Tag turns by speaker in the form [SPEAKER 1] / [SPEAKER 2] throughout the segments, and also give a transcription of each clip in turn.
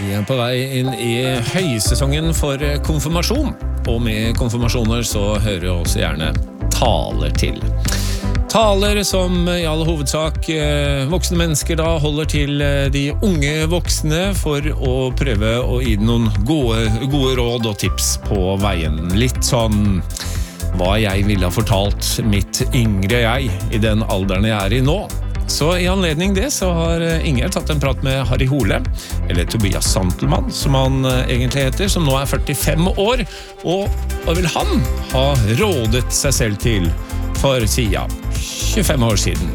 [SPEAKER 1] Vi på vei inn i høysesongen for konfirmasjon, og med konfirmasjoner så hører vi også gjerne taler til. Taler som i all hovedsak voksne mennesker da holder til de unge voksne for å prøve å gi noen gode råd og tips på veien. Litt sånn hva jeg ville ha fortalt mitt yngre jeg i den alderen jeg er i nå. Så i anledning det så har Inger tatt en prat med Harry Hole, eller Tobias Santelmann som han egentlig heter, som nå er 45 år, og hva vil han ha rådet seg selv til for siden 25 år siden?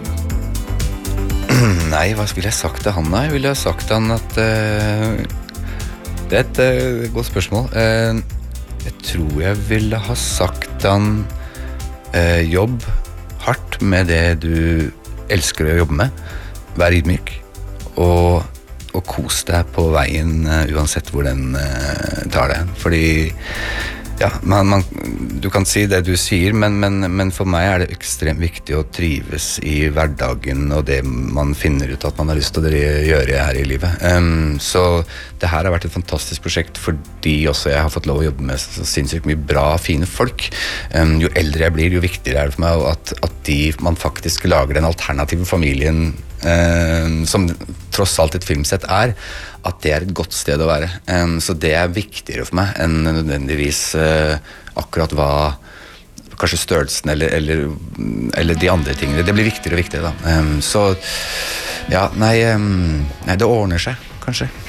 [SPEAKER 2] Nei, hva skulle jeg sagt til han da? Jeg ville ha sagt til han at det er et godt spørsmål. Jeg tror jeg ville ha sagt til han jobb hardt med det du elsker å jobbe med. Vær ydmyk og kos deg på veien uansett hvor den tar deg. Fordi ja, du kan si det du sier, men for meg er det ekstremt viktig å trives i hverdagen og det man finner ut at man har lyst til å gjøre her i livet. Så det her har vært et fantastisk prosjekt fordi også jeg har fått lov å jobbe med så sinnssykt mye bra, fine folk. Jo eldre jeg blir, jo viktigere er det for meg at man faktisk lager den alternative familien som tross alt et filmsett at det er et godt sted å være. Så det er viktigere for meg enn nødvendigvis akkurat hva kanskje størrelsen eller de andre tingene. Det blir viktigere og viktigere da. Så ja, nei, det ordner seg kanskje.